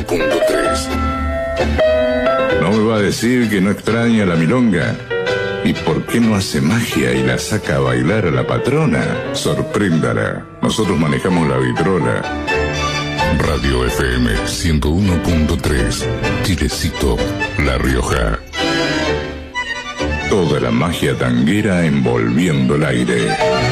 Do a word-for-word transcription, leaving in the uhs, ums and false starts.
punto tres. ¿No me va a decir que no extraña la milonga? ¿Y por qué no hace magia y la saca a bailar a la patrona? Sorpréndala. Nosotros manejamos la vitrola. Radio F M ciento uno punto tres. Chilecito, La Rioja. Toda la magia tanguera envolviendo el aire.